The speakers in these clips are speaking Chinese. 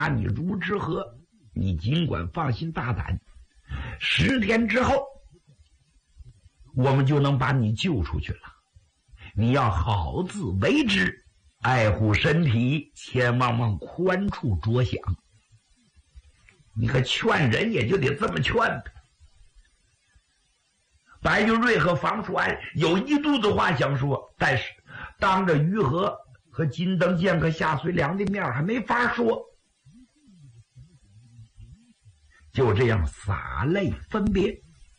你如之何？你尽管放心大胆，10天之后我们就能把你救出去了。你要好自为之，爱护身体，千万宽处着想。你可劝人也就得这么劝呗。白云瑞和房叔安有一肚子话想说，但是当着于和和金灯剑客夏遂良的面还没法说，就这样洒泪分别。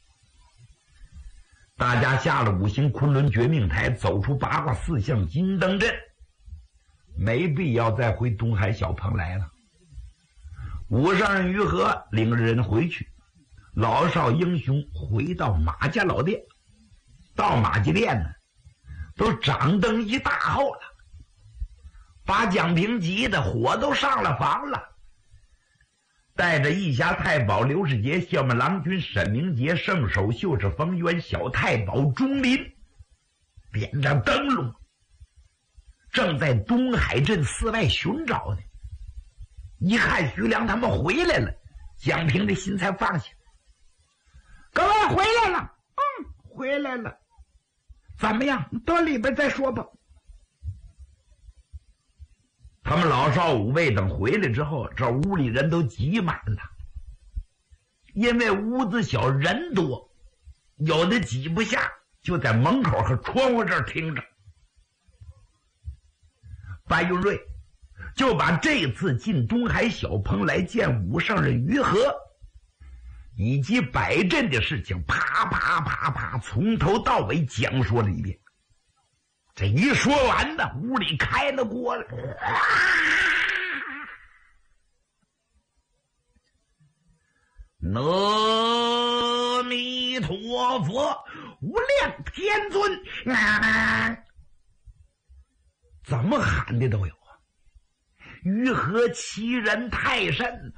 大家下了5星昆仑绝命台，走出八卦4巷金灯镇，没必要再回东海小棚来了。武上人于和领着人回去，老少英雄回到马家老店。到马家店呢，都掌灯一大后了，把蒋平急的火都上了房了，带着义侠太保刘世杰、校门郎君沈明杰、圣手秀士冯渊、小太保钟林，点着灯笼，正在东海镇寺外寻找呢。一看徐良他们回来了，蒋平的心才放下。各位回来了，回来了，怎么样？到里边再说吧。他们老少5位等回来之后，这屋里人都挤满了，因为屋子小人多，有的挤不下，就在门口和窗户这儿听着。白云瑞就把这次进东海小棚来见武圣人于和以及摆阵的事情啪啪啪啪从头到尾讲说了一遍。这一说完呢，屋里开了锅了，阿弥陀佛，无量天尊，怎么喊的都有啊！于和欺人太甚了。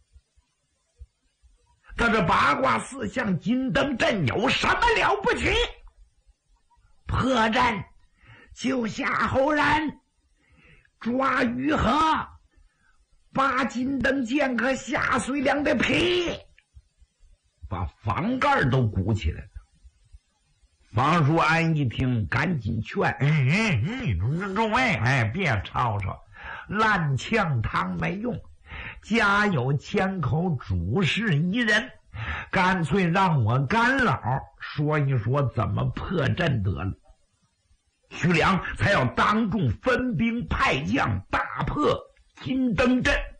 他这八卦4巷金灯镇有什么了不起？破阵救夏侯然，抓于和，拔金灯剑客夏遂良的皮，把房盖都鼓起来了。房叔安一听，赶紧劝：众位，别吵吵，烂呛汤没用，家有千口，主事一人，干脆让我干老说一说怎么破阵得了。徐良才要当众分兵派将大破金灯镇。